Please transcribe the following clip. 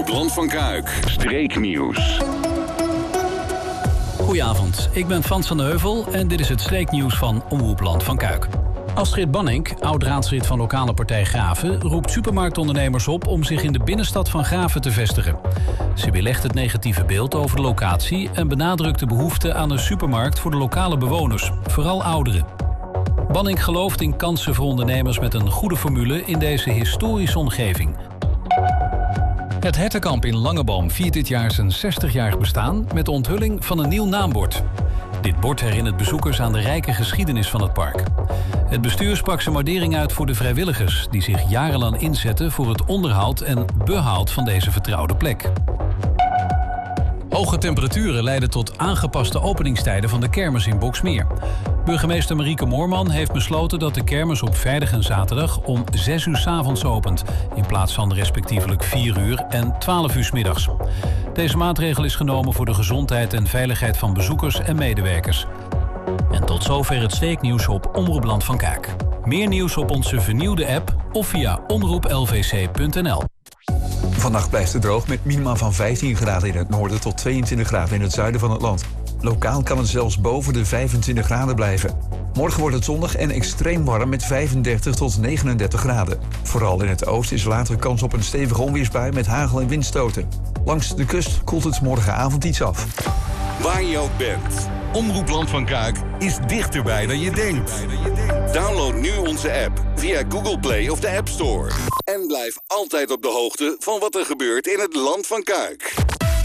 Omroep Land van Kuik. Streeknieuws. Goedenavond, ik ben Frans van de Heuvel en dit is het streeknieuws van Omroep Land van Kuik. Astrid Bannink, oud-raadslid van lokale partij Graven, roept supermarktondernemers op om zich in de binnenstad van Graven te vestigen. Ze weerlegt het negatieve beeld over de locatie en benadrukt de behoefte aan een supermarkt voor de lokale bewoners, vooral ouderen. Bannink gelooft in kansen voor ondernemers met een goede formule in deze historische omgeving. Het Hertenkamp in Langeboom viert dit jaar zijn 60-jarig bestaan met de onthulling van een nieuw naambord. Dit bord herinnert bezoekers aan de rijke geschiedenis van het park. Het bestuur sprak zijn waardering uit voor de vrijwilligers die zich jarenlang inzetten voor het onderhoud en behoud van deze vertrouwde plek. Hoge temperaturen leiden tot aangepaste openingstijden van de kermis in Boxmeer. Burgemeester Marieke Moorman heeft besloten dat de kermis op vrijdag en zaterdag om 6 uur 's avonds opent, in plaats van respectievelijk 4 uur en 12 uur 's middags. Deze maatregel is genomen voor de gezondheid en veiligheid van bezoekers en medewerkers. En tot zover het steeknieuws op Omroep Land van Kuik. Meer nieuws op onze vernieuwde app of via omroeplvc.nl. Vannacht blijft het droog met minima van 15 graden in het noorden tot 22 graden in het zuiden van het land. Lokaal kan het zelfs boven de 25 graden blijven. Morgen wordt het zonnig en extreem warm met 35 tot 39 graden. Vooral in het oosten is later kans op een stevige onweersbui met hagel en windstoten. Langs de kust koelt het morgenavond iets af. Waar je ook bent, Omroep Land van Kuik is dichterbij dan je denkt. Download nu onze app via Google Play of de App Store. En blijf altijd op de hoogte van wat er gebeurt in het Land van Kuik.